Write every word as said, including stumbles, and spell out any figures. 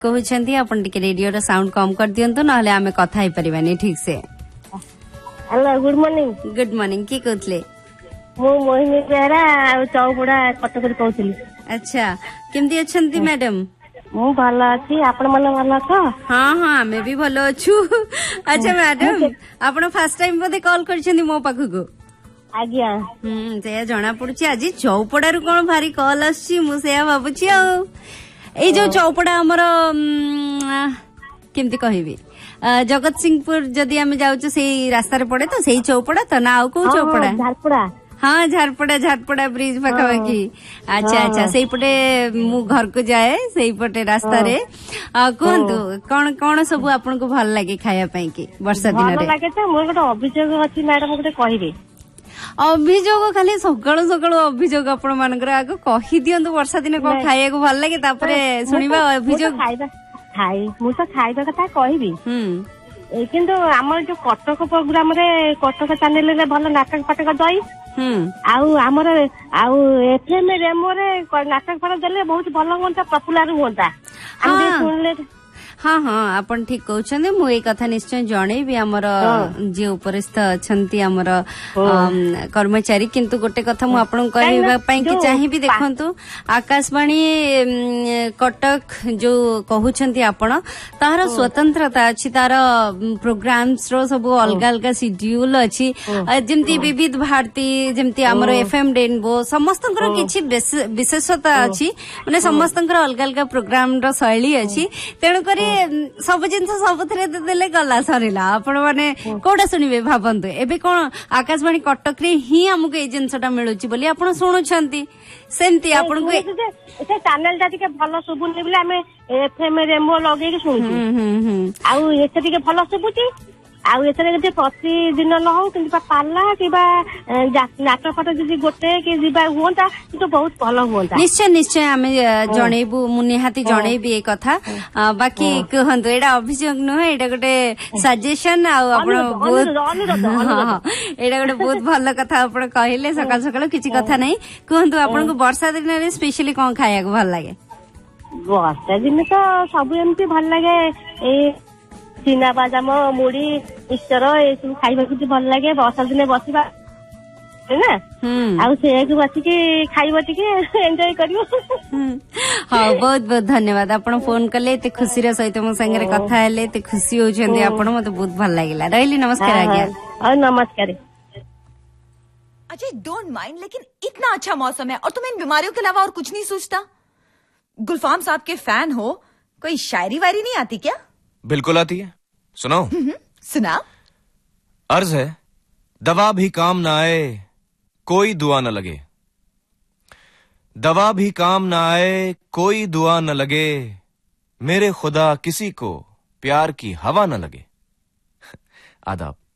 कहते अपन टिके radio sound कम कर दियंतु नहले आमे कथा ही परिबानी ठीक से। Hello good morning. Good morning की कहतले मो मोहिनी बेहरा चौपड़ा कटक रे कहतली। अच्छा केमती अछंती मैडम? मु भल अछि आपण मन भल छ? हां हां आमे भी भल अछु। अच्छा मैडम आपण फर्स्ट टाइम बदे कॉल करछंती मो पाखु को? आज्ञा हम्म से जना पड़ुछि आज चौपड़ा रु कोन भारी कॉल आछि मु से भाबुछि आ ए जो चौपड़ा हमर केमती कहबी जगत सिंहपुर जदि आमे जाउछु सेही रास्ता रे पड़े तो सेही चौपड़ा तो ना को चौपड़ा? झारपड़ा। हाँ झारपड़ा झारपड़ा ब्रिज पाखापाखि। अच्छा अच्छा सेही पटे मु घर को जाए सेही पटे रास्ता रे कहंतु कोन कोन सब आपन को भल लागे खाया पई की वर्षा दिन रे? भल लागे त मोर गोटे अभियोग अछि मैडम गोटे कहिबे। अभियोग खाली सकाळु सकाळु अभियोग आपण मानकर आगो कहि दियंतु वर्षा दिन को खाया को भल लागे तापरे सुनिबा अभियोग। खाइबा खाई मु तो खाइबा कथा कहिबी। हम्म किंतु हमर जो कटक प्रोग्राम रे कटक चैनल रे भल नाटक फाटक दई आउ हमर आउ एफएम रेमो रे नाटक फाटक देले बहुत भल होंता पॉपुलर होंता हम सुनले। हाँ हाँ आपण ठीक कहउछन मु ए कथा निश्चय जणे भी हमर जे उपरिस्थ अछंती हमर कर्मचारी किंतु गोटे कथा मु आपण कहबा पई कि चाहि भी देखंतु आकाशवाणी कटक जो कहउछंती आपण तार स्वतंत्रता अछि तार प्रोग्राम्स रो सब अलग अलग शेड्यूल अछि जेमती विविध भारती जेमती हमर एफएम रेनबो समस्तंकर किछि विशेषता अछि माने समस्तंकर अलग अलग प्रोग्राम रो शैली अछि तेणु करी सब जिन सब देले गला सरिला आपण माने कोडा सुनिबे भाबंतु एबे कोन आकाशवाणी कटक रे ही हमके ए जिनसटा मिलुची बोली आपण सुनुछंती सेमती आपण को ए चैनल ता के भलो सुबुनी बोले हमें एफएम रेमो लगे के सुनुची। हम्म हम्म आउ एते के भलो सुबुची आउ एतरे के प्रतिदिन न हो किंतु पाला किबा नाटक फाटक जदि गोटे के जिबा होंता तो बहुत भलो होंता। निश्चय निश्चय हमें जणेबु मु निहाती जणेबी ए कथा बाकी कहंतु एडा अभियोग न एडा गोटे सजेशन आ आपण बहुत एडा गोटे बहुत भलो कथा आपण कहिले सकाळ सकाळ किछि कथा नै कहंतु आपण को वर्षा दिन रे स्पेशली कोन खाया को भल लागे? वर्षा दिन तो सब एमती भल लागे ए चिना बादाम मुड़ी मिक्सचर ए सब खाइबा किछि भल लागे वर्षा दिन बसिबा ना आउ से एक बसी के खाइबा टिके एन्जॉय करियो। हां बहुत बहुत धन्यवाद आपण फोन कले ते खुशी रे सहित मो संगे कथा हेले ते खुशी हो छंदी आपण मते बहुत भल लागिला रहली। नमस्कार आज्ञा। और नमस्कार। अजय डोंट माइंड लेकिन इतना अच्छा मौसम है और तुम इन बीमारियों के अलावा और कुछ नहीं सोचता? गुलफाम साहब के फैन हो, कोई शायरी वायरी नहीं आती क्या? बिल्कुल आती है, सुनाओ। सुना। अर्ज है दवा भी काम ना आए कोई दुआ न लगे, दवा भी काम ना आए कोई दुआ न लगे, मेरे खुदा किसी को प्यार की हवा न लगे। आदाब।